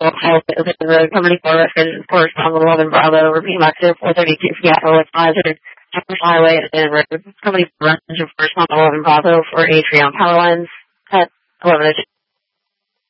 the company for record, of course, on the 11 Bravo, repeat back to 432 Seattle with 500 Highway and road. Company for record, of course, on the 11 Bravo for Atrium Power Lines at 1102.